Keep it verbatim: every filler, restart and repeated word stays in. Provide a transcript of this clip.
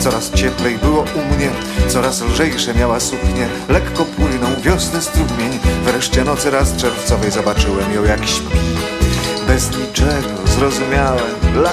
Coraz cieplej było u mnie, coraz lżejsze miała suknie. Lekko płynął wiosny strumień, wreszcie nocy raz czerwcowej zobaczyłem ją jak śpi. Bez niczego zrozumiałem,